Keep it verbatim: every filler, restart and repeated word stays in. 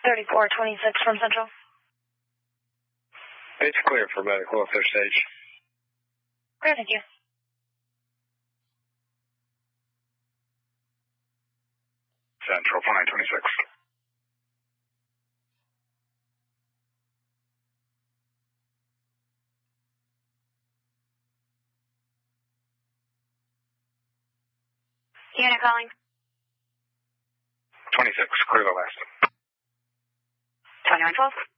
thirty-four twenty-six from Central. It's clear for medical at their stage. Great, thank you. Central four nine twenty-six. Unit calling. twenty-six, clear the last. twenty-one twelve.